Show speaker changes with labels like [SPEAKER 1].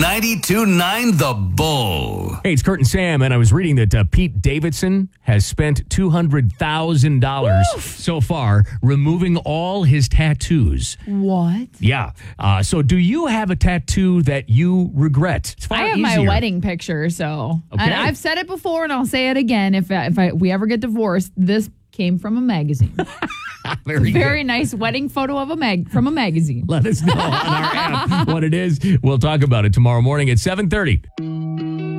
[SPEAKER 1] 92.9 The Bull.
[SPEAKER 2] Hey, it's Kurt and Sam, and I was reading that Pete Davidson has spent $200,000 so far removing all his tattoos.
[SPEAKER 3] What?
[SPEAKER 2] Yeah. So do you have a tattoo that you regret? It's far
[SPEAKER 3] I have
[SPEAKER 2] easier.
[SPEAKER 3] my wedding picture, so.
[SPEAKER 2] Okay.
[SPEAKER 3] And I've said it before, and I'll say it again. If we ever get divorced, this came from a magazine. Very nice wedding photo of from a magazine.
[SPEAKER 2] Let us know on our app what it is. We'll talk about it tomorrow morning at 7:30.